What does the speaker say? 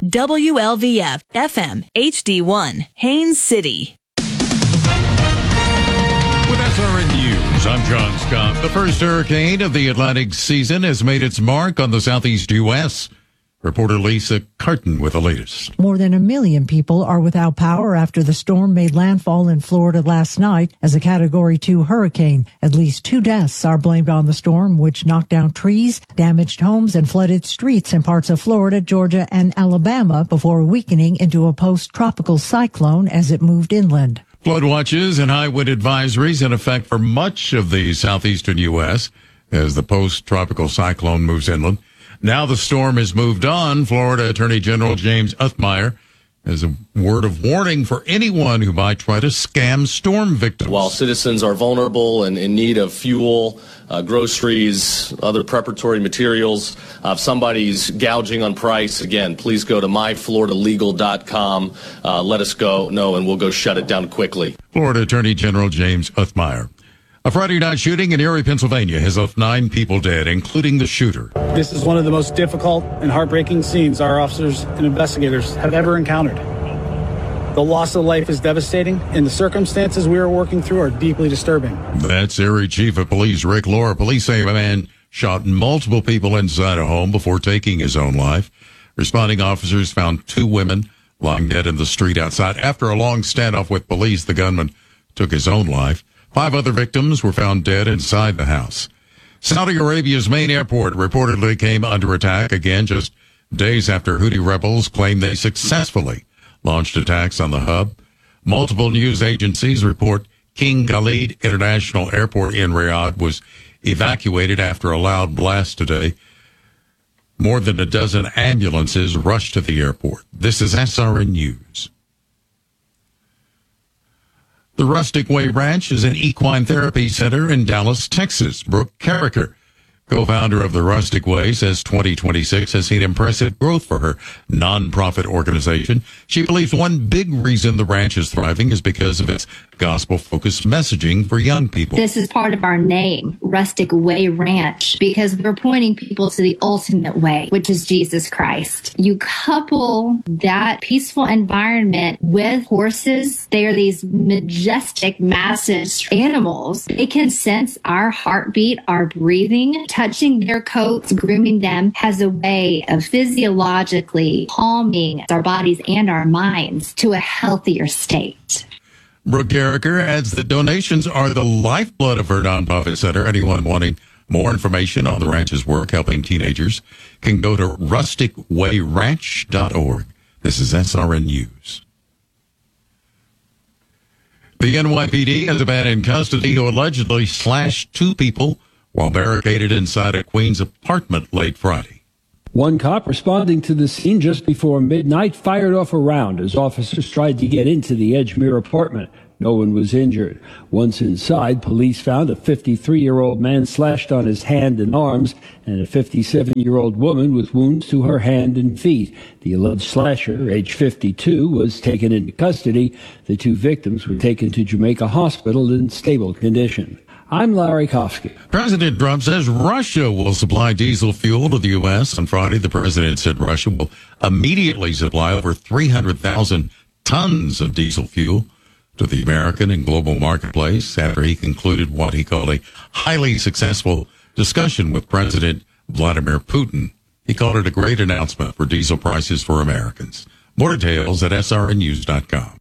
WLVF FM HD1, Haines City. With SRN News, I'm John Scott. The first hurricane of the Atlantic season has made its mark on the southeast U.S. Reporter Lisa Carton with the latest. More than 1 million people are without power after the storm made landfall in Florida last night as a Category 2 hurricane. At least 2 deaths are blamed on the storm, which knocked down trees, damaged homes, and flooded streets in parts of Florida, Georgia, and Alabama before weakening into a post-tropical cyclone as it moved inland. Flood watches and high wind advisories in effect for much of the southeastern U.S. as the post-tropical cyclone moves inland. Now the storm has moved on. Florida Attorney General James Othmeyer has a word of warning for anyone who might try to scam storm victims. While citizens are vulnerable and in need of fuel, groceries, other preparatory materials, if somebody's gouging on price, again, please go to myfloridalegal.com. Let us know, and we'll go shut it down quickly. Florida Attorney General James Othmeyer. A Friday night shooting in Erie, Pennsylvania has left 9 people dead, including the shooter. This is one of the most difficult and heartbreaking scenes our officers and investigators have ever encountered. The loss of life is devastating, and the circumstances we are working through are deeply disturbing. That's Erie Chief of Police Rick Laura. Police say a man shot multiple people inside a home before taking his own life. Responding officers found 2 women lying dead in the street outside. After a long standoff with police, the gunman took his own life. 5 other victims were found dead inside the house. Saudi Arabia's main airport reportedly came under attack again just days after Houthi rebels claimed they successfully launched attacks on the hub. Multiple news agencies report King Khalid International Airport in Riyadh was evacuated after a loud blast today. More than a dozen ambulances rushed to the airport. This is SRN News. The Rustic Way Ranch is an equine therapy center in Dallas, Texas. Brooke Carricker, co-founder of the Rustic Way, says 2026 has seen impressive growth for her nonprofit organization. She believes one big reason the ranch is thriving is because of its gospel-focused messaging for young people. This is part of our name, Rustic Way Ranch, because we're pointing people to the ultimate way, which is Jesus Christ. You couple that peaceful environment with horses. They are these majestic, massive animals. They can sense our heartbeat, our breathing. Touching their coats, grooming them has a way of physiologically calming our bodies and our minds to a healthier state. Brooke Carricker adds that donations are the lifeblood of her nonprofit center. Anyone wanting more information on the ranch's work helping teenagers can go to rusticwayranch.org. This is SRN News. The NYPD has a man in custody who allegedly slashed 2 people while barricaded inside a Queens apartment late Friday. One cop responding to the scene just before midnight fired off a round as officers tried to get into the Edgemere apartment. No one was injured. Once inside, police found a 53-year-old man slashed on his hand and arms and a 57-year-old woman with wounds to her hand and feet. The alleged slasher, age 52, was taken into custody. The 2 victims were taken to Jamaica Hospital in stable condition. I'm Larry Kofsky. President Trump says Russia will supply diesel fuel to the U.S. On Friday, the president said Russia will immediately supply over 300,000 tons of diesel fuel to the American and global marketplace after he concluded what he called a highly successful discussion with President Vladimir Putin. He called it a great announcement for diesel prices for Americans. More details at srnnews.com.